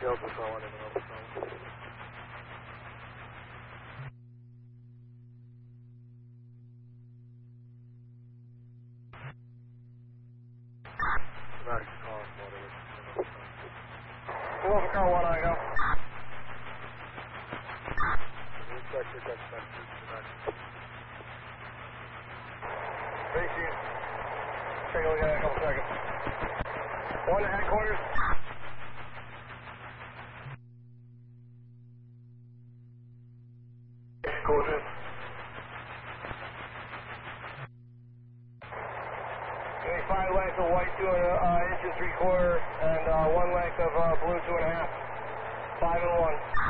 Delta calling in Alpha Tower. Nice calling water. Alpha Car 1, I go. Inspector, text message tonight. Base you. Take a look at it in a couple seconds. 1 to headquarters. Headquarters. 5 length of white 2 inches 3/4 and 1 length of blue 2.5. 5 and 1.